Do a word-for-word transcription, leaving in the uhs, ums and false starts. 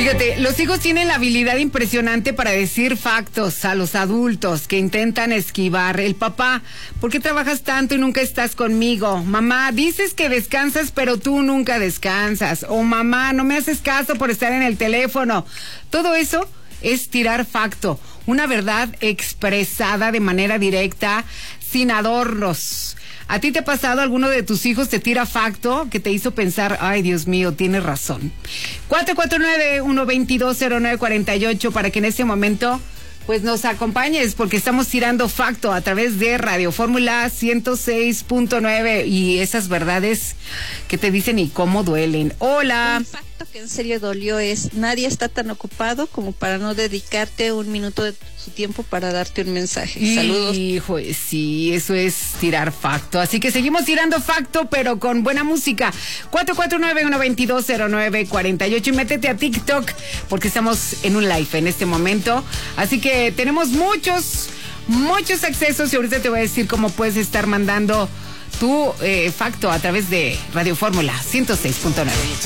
Fíjate, los hijos tienen la habilidad impresionante para decir factos a los adultos que intentan esquivar. El papá, ¿por qué trabajas tanto y nunca estás conmigo? Mamá, dices que descansas, pero tú nunca descansas. O mamá, no me haces caso por estar en el teléfono. Todo eso es tirar facto, una verdad expresada de manera directa, sin adornos. ¿A ti te ha pasado alguno de tus hijos te tira facto que te hizo pensar, ay, Dios mío, tienes razón? cuatro cuatro nueve, uno dos dos, cero nueve cuatro ocho para que en este momento pues nos acompañes, porque estamos tirando facto a través de Radio Fórmula ciento seis punto nueve y esas verdades que te dicen y cómo duelen. Hola. Un facto que en serio dolió es: nadie está tan ocupado como para no dedicarte un minuto de su tiempo para darte un mensaje. Saludos. Hijo, sí, eso es tirar facto. Así que seguimos tirando facto, pero con buena música. cuatro cuatro nueve, uno dos dos, cero nueve cuatro ocho y métete a TikTok porque estamos en un live en este momento. Así que tenemos muchos, muchos accesos y ahorita te voy a decir cómo puedes estar mandando tu eh, facto a través de Radio Fórmula ciento seis punto nueve.